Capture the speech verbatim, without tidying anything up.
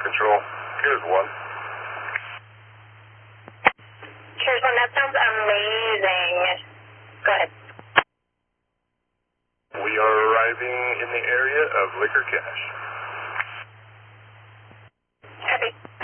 Control. Here's one. Here's one. That sounds amazing. Go ahead. We are arriving in the area of Liquor Cache. Copy.